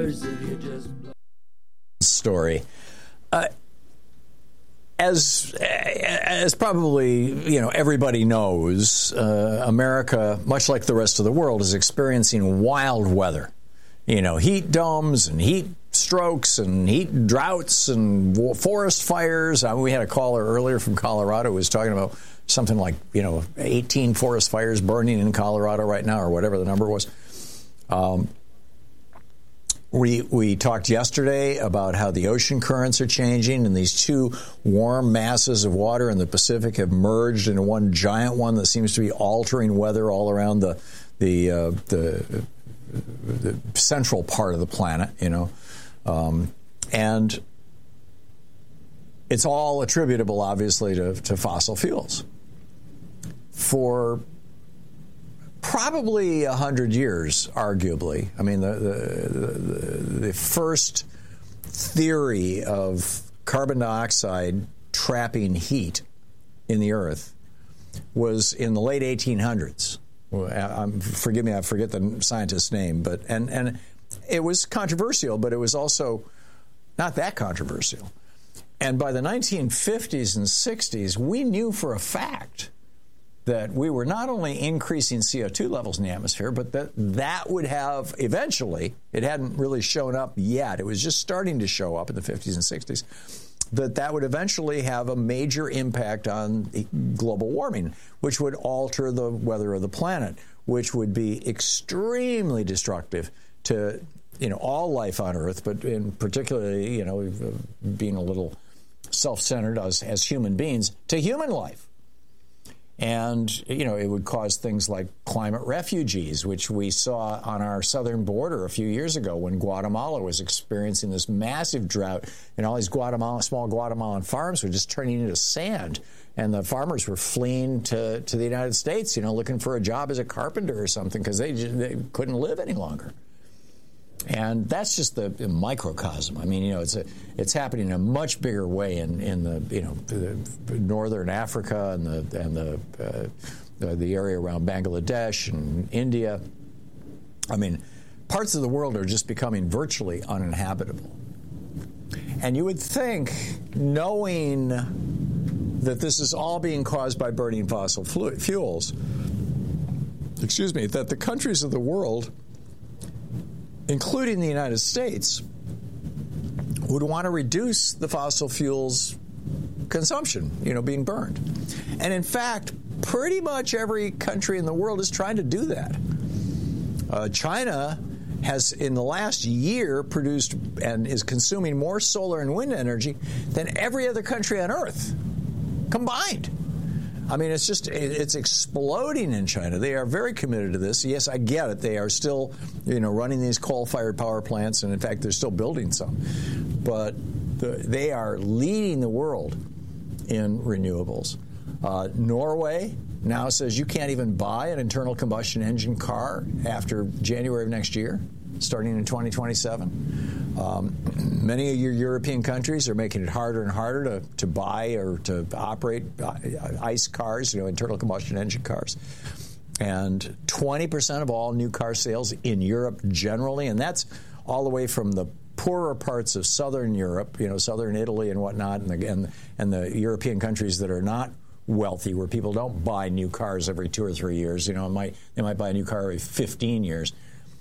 Story. As probably everybody knows, America, much like the rest of the world, is experiencing wild weather. Heat domes and heat strokes and heat droughts and forest fires. We had a caller earlier from Colorado who was talking about something like 18 forest fires burning in Colorado right now, or whatever the number was. We talked yesterday about how the ocean currents are changing, and these two warm masses of water in the Pacific have merged into one giant one that seems to be altering weather all around the central part of the planet. And it's all attributable, obviously, to fossil fuels. For probably 100 years, arguably. I mean, the first theory of carbon dioxide trapping heat in the earth was in the late 1800s. Forgive me, I forget the scientist's name, but and it was controversial, but it was also not that controversial. And by the 1950s and 60s, we knew for a fact that we were not only increasing CO2 levels in the atmosphere, but that would have eventually, it hadn't really shown up yet, it was just starting to show up in the 50s and 60s, that would eventually have a major impact on global warming, which would alter the weather of the planet, which would be extremely destructive to all life on Earth, but in particularly, being a little self-centered as human beings, to human life. And, it would cause things like climate refugees, which we saw on our southern border a few years ago when Guatemala was experiencing this massive drought, and all these small Guatemalan farms were just turning into sand. And the farmers were fleeing to the United States, looking for a job as a carpenter or something because they couldn't live any longer. And that's just the microcosm. I mean, it's happening in a much bigger way in the northern Africa and the area around Bangladesh and India. I mean, parts of the world are just becoming virtually uninhabitable. And you would think, knowing that this is all being caused by burning fossil fuels, that the countries of the world, including the United States, would want to reduce the fossil fuels consumption, being burned. And in fact, pretty much every country in the world is trying to do that. China has, in the last year, produced and is consuming more solar and wind energy than every other country on Earth combined. I mean, it's exploding in China. They are very committed to this. Yes, I get it. They are still, running these coal-fired power plants, and in fact, they're still building some. But they are leading the world in renewables. Norway now says you can't even buy an internal combustion engine car after January of next year, starting in 2027. Many of your European countries are making it harder and harder to buy or to operate ICE cars, internal combustion engine cars. And 20% of all new car sales in Europe generally, and that's all the way from the poorer parts of southern Europe, southern Italy and whatnot, and the European countries that are not wealthy, where people don't buy new cars every 2 or 3 years. They might buy a new car every 15 years.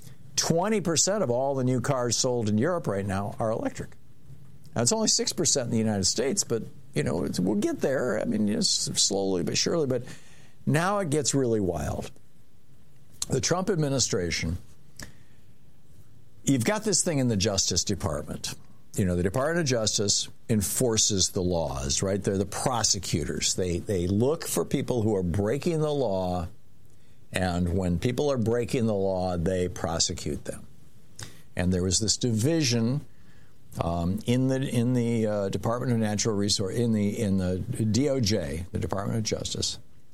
20% of all the new cars sold in Europe right now are electric. Now, it's only 6% in the United States, but, we'll get there. I mean, slowly but surely. But now it gets really wild. The Trump administration, you've got this thing in the Justice Department. The Department of Justice enforces the laws, right? They're the prosecutors. They look for people who are breaking the law, and when people are breaking the law, they prosecute them. And there was this division in the Department of Natural Resources, in the DOJ, the Department of Justice,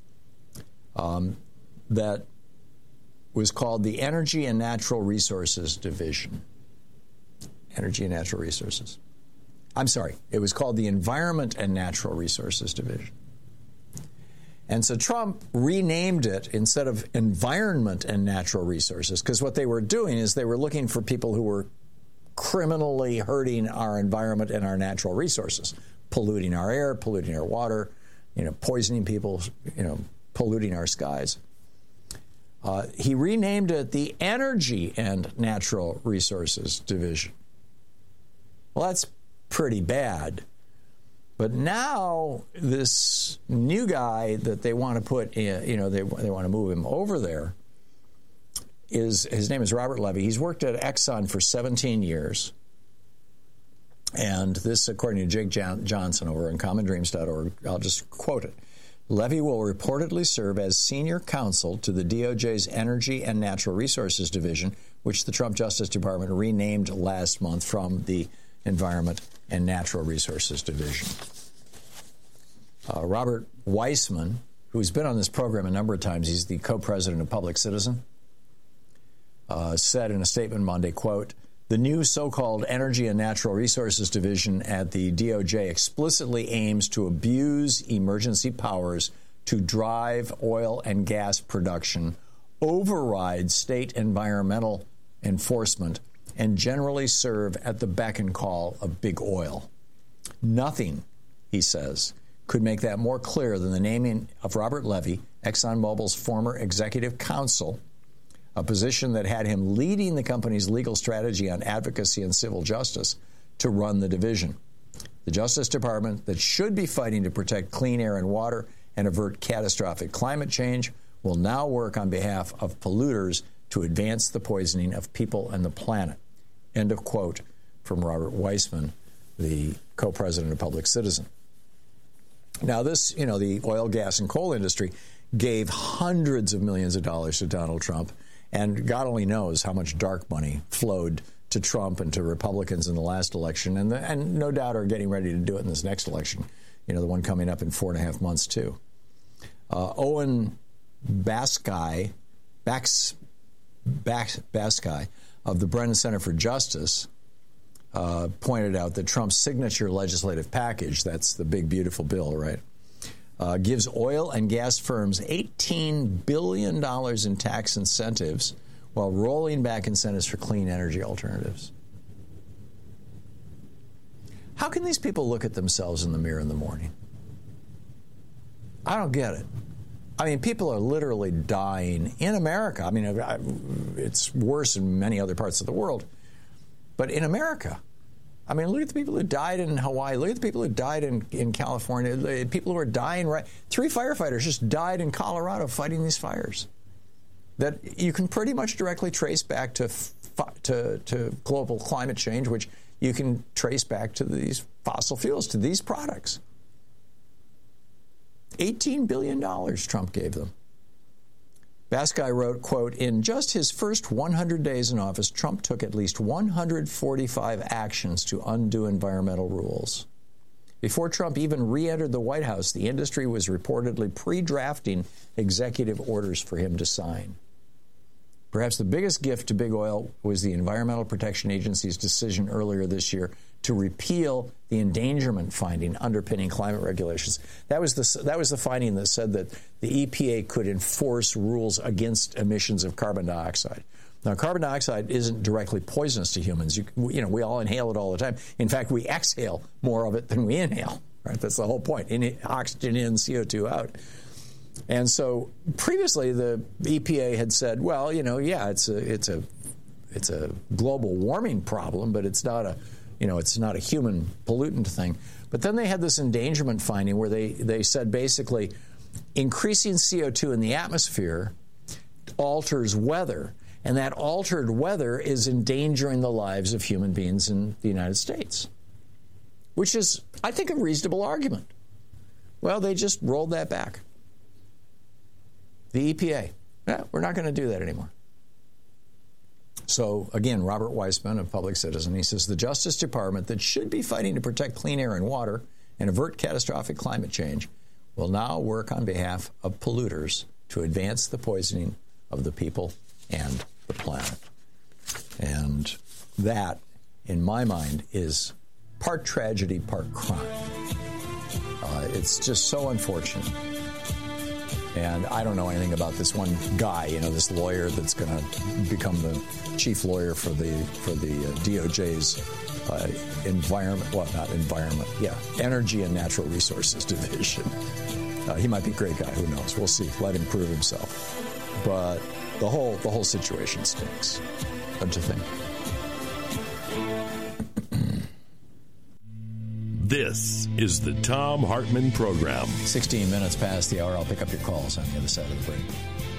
that was called the Energy and Natural Resources Division. Energy and Natural Resources. I'm sorry, it was called the Environment and Natural Resources Division. And so Trump renamed it instead of Environment and Natural Resources, because what they were doing is they were looking for people who were criminally hurting our environment and our natural resources, polluting our air, polluting our water, poisoning people, polluting our skies. He renamed it the Energy and Natural Resources Division. Well, that's pretty bad. But now this new guy that they want to put in, they want to move him over there, his name is Robert Levy. He's worked at Exxon for 17 years. And this, according to Jake Johnson over on commondreams.org, I'll just quote it. Levy will reportedly serve as senior counsel to the DOJ's Energy and Natural Resources Division, which the Trump Justice Department renamed last month from the Environment and Natural Resources Division. Robert Weissman, who's been on this program a number of times, he's the co-president of Public Citizen, said in a statement Monday, quote, the new so-called Energy and Natural Resources Division at the DOJ explicitly aims to abuse emergency powers to drive oil and gas production, override state environmental enforcement, and generally serve at the beck and call of big oil. Nothing, he says, could make that more clear than the naming of Robert Levy, ExxonMobil's former executive counsel, a position that had him leading the company's legal strategy on advocacy and civil justice, to run the division. The Justice Department, that should be fighting to protect clean air and water and avert catastrophic climate change, will now work on behalf of polluters to advance the poisoning of people and the planet. End of quote from Robert Weissman, the co-president of Public Citizen. Now this, the oil, gas, and coal industry gave hundreds of millions of dollars to Donald Trump, and God only knows how much dark money flowed to Trump and to Republicans in the last election, and no doubt are getting ready to do it in this next election, the one coming up in 4.5 months, too. Owen Baskai of the Brennan Center for Justice pointed out that Trump's signature legislative package, that's the big, beautiful bill, right, gives oil and gas firms $18 billion in tax incentives while rolling back incentives for clean energy alternatives. How can these people look at themselves in the mirror in the morning? I don't get it. I mean, people are literally dying in America. I mean, it's worse in many other parts of the world. But in America, I mean, look at the people who died in Hawaii. Look at the people who died in California. The people who are dying. 3 firefighters just died in Colorado fighting these fires that you can pretty much directly trace back to global climate change, which you can trace back to these fossil fuels, to these products. $18 billion Trump gave them. Baskai wrote, quote, in just his first 100 days in office, Trump took at least 145 actions to undo environmental rules. Before Trump even re-entered the White House, the industry was reportedly pre-drafting executive orders for him to sign. Perhaps the biggest gift to big oil was the Environmental Protection Agency's decision earlier this year to repeal the endangerment finding underpinning climate regulations. That was the finding that said that the EPA could enforce rules against emissions of carbon dioxide. Now, carbon dioxide isn't directly poisonous to humans. We all inhale it all the time. In fact, we exhale more of it than we inhale. Right? That's the whole point. Oxygen in, CO2 out. And so previously, the EPA had said, well, it's a global warming problem, but it's not a human pollutant thing. But then they had this endangerment finding where they said basically increasing CO2 in the atmosphere alters weather, and that altered weather is endangering the lives of human beings in the United States, which is, I think, a reasonable argument. Well, they just rolled that back. The EPA, we're not going to do that anymore. So, again, Robert Weissman of Public Citizen, he says the Justice Department that should be fighting to protect clean air and water and avert catastrophic climate change will now work on behalf of polluters to advance the poisoning of the people and the planet. And that, in my mind, is part tragedy, part crime. It's just so unfortunate. And I don't know anything about this one guy, this lawyer that's going to become the chief lawyer for the DOJ's Energy and Natural Resources Division. He might be a great guy. Who knows? We'll see. Let him prove himself. But the whole situation stinks. Don't you think? This is the Thom Hartmann Program. 16 minutes past the hour. I'll pick up your calls on the other side of the break.